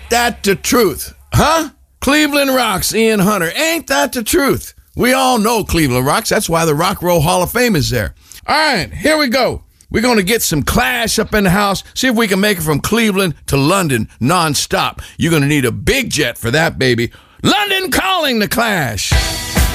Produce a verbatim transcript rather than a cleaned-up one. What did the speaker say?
that the truth? Huh? Cleveland Rocks, Ian Hunter. Ain't that the truth? We all know Cleveland Rocks. That's why the Rock and Roll Hall of Fame is there. All right, here we go. We're going to get some Clash up in the house, see if we can make it from Cleveland to London nonstop. You're going to need a big jet for that, baby. London Calling, the Clash.